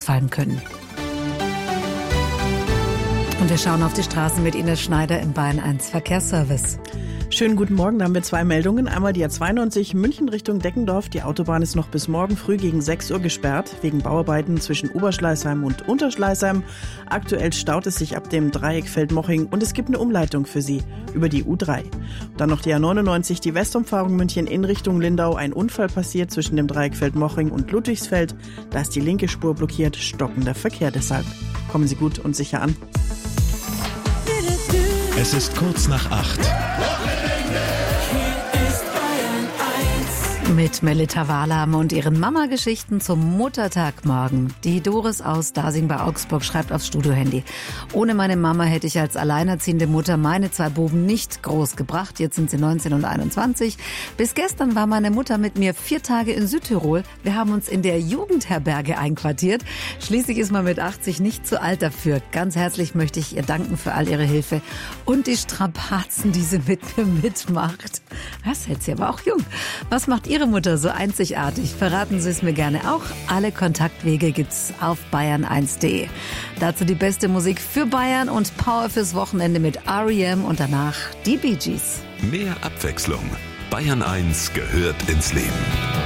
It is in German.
ausfallen können. Und wir schauen auf die Straßen mit Ines Schneider im Bayern 1 Verkehrsservice. Schönen guten Morgen, da haben wir zwei Meldungen. Einmal die A92 München Richtung Deckendorf. Die Autobahn ist noch bis morgen früh gegen 6 Uhr gesperrt, wegen Bauarbeiten zwischen Oberschleißheim und Unterschleißheim. Aktuell staut es sich ab dem Dreieck Feldmoching und es gibt eine Umleitung für Sie über die U3. Dann noch die A99, die Westumfahrung München in Richtung Lindau. Ein Unfall passiert zwischen dem Dreieck Feldmoching und Ludwigsfeld. Da ist die linke Spur blockiert, stockender Verkehr deshalb. Kommen Sie gut und sicher an. Es ist kurz nach 8. Mit Melita Wahlam und ihren Mama-Geschichten zum Muttertag morgen. Die Doris aus Dasing bei Augsburg schreibt aufs Studiohandy: Ohne meine Mama hätte ich als alleinerziehende Mutter meine zwei Buben nicht groß gebracht. Jetzt sind sie 19 und 21. Bis gestern war meine Mutter mit mir 4 Tage in Südtirol. Wir haben uns in der Jugendherberge einquartiert. Schließlich ist man mit 80 nicht zu alt dafür. Ganz herzlich möchte ich ihr danken für all ihre Hilfe und die Strapazen, die sie mit mir mitmacht. Das hält sie aber auch jung. Was macht Ihre Mutter so einzigartig? Verraten Sie es mir gerne auch. Alle Kontaktwege gibt's auf bayern1.de. Dazu die beste Musik für Bayern und Power fürs Wochenende mit R.E.M. und danach die Bee Gees. Mehr Abwechslung. Bayern 1 gehört ins Leben.